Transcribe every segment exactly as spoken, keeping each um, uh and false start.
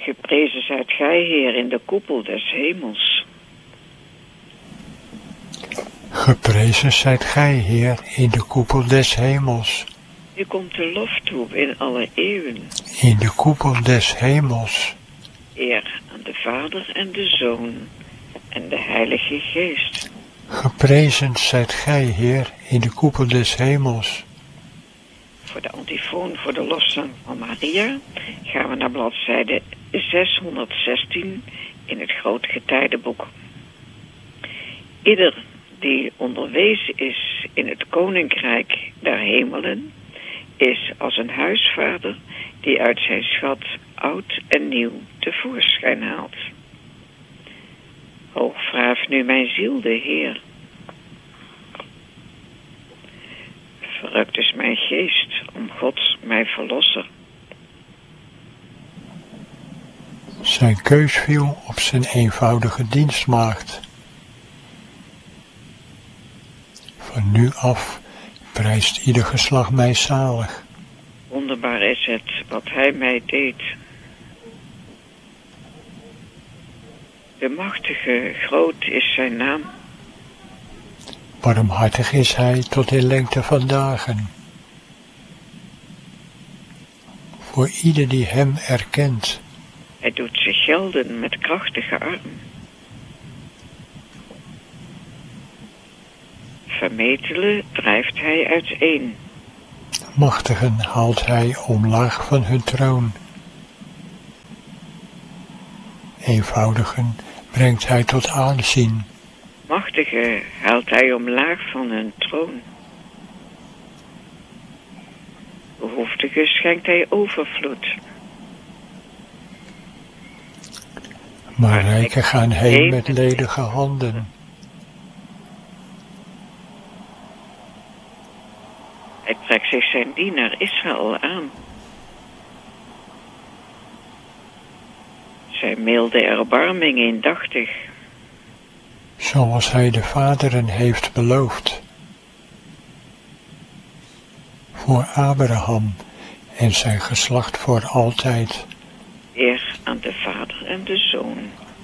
Geprezen zijt gij, Heer, in de koepel des hemels. Geprezen zijt gij, Heer, in de koepel des hemels. U komt de lof toe in alle eeuwen. In de koepel des hemels. Eer aan de Vader en de Zoon en de Heilige Geest. Geprezen zijt gij, Heer, in de koepel des hemels. Voor de antifoon voor de lofzang van Maria gaan we naar bladzijde zeshonderdzestien in het Groot Getijdenboek. Ieder die onderwezen is in het koninkrijk der hemelen, is als een huisvader die uit zijn schat oud en nieuw tevoorschijn haalt. Hoogvraag nu mijn ziel de Heer. Verrukt is mijn geest om God, mijn verlosser. Zijn keus viel op zijn eenvoudige dienstmaagd. Van nu af prijst ieder geslacht mij zalig. Wonderbaar is het wat hij mij deed. De machtige, groot is zijn naam. Barmhartig is hij tot in lengte van dagen. Voor ieder die hem erkent. Hij doet zich gelden met krachtige arm. Vermetelen drijft hij uiteen. Machtigen haalt hij omlaag van hun troon. Eenvoudigen brengt hij tot aanzien. Machtigen haalt hij omlaag van hun troon. Behoeftigen schenkt hij overvloed. Maar rijken gaan heen met ledige handen. Hij trekt zich zijn dienaar Israël aan. Zijn milde erbarming indachtig. Zoals hij de vaderen heeft beloofd. Voor Abraham en zijn geslacht voor altijd. Eer aan de Vader en de Zoon.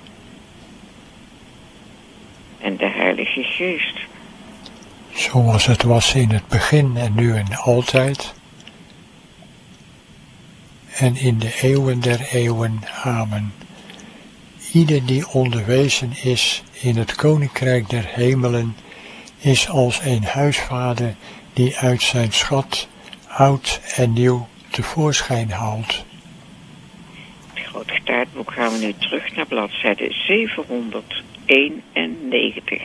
En de Heilige Geest. Zoals het was in het begin en nu en altijd. En in de eeuwen der eeuwen. Amen. Ieder die onderwezen is in het koninkrijk der hemelen, is als een huisvader die uit zijn schat oud en nieuw tevoorschijn haalt. Het Groot Getijdenboek gaan we nu terug naar bladzijde zevenhonderdeenennegentig.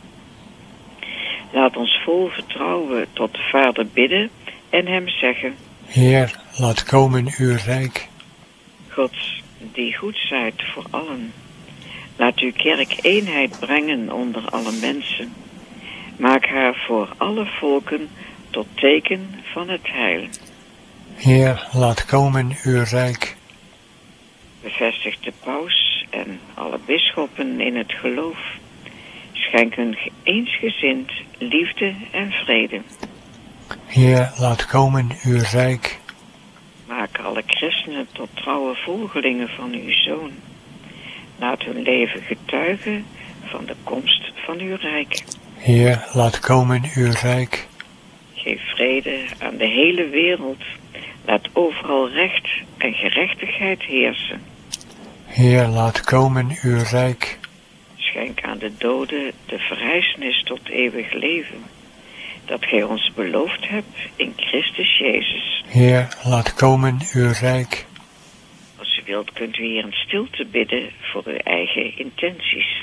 Laat ons vol vertrouwen tot de Vader bidden en hem zeggen: Heer, laat komen uw rijk. God, die goed zijt voor allen, laat uw kerk eenheid brengen onder alle mensen. Maak haar voor alle volken tot teken van het heil. Heer, laat komen uw rijk. Bevestig de paus en alle bisschoppen in het geloof. Schenk hun eensgezind liefde en vrede. Heer, laat komen uw rijk. Maak alle christenen tot trouwe volgelingen van uw Zoon. Laat hun leven getuigen van de komst van uw rijk. Heer, laat komen uw rijk. Geef vrede aan de hele wereld. Laat overal recht en gerechtigheid heersen. Heer, laat komen uw rijk. Schenk aan de doden de verrijzenis tot eeuwig leven, dat gij ons beloofd hebt in Christus Jezus. Heer, laat komen uw rijk. Als u wilt kunt u hier in stilte bidden voor uw eigen intenties.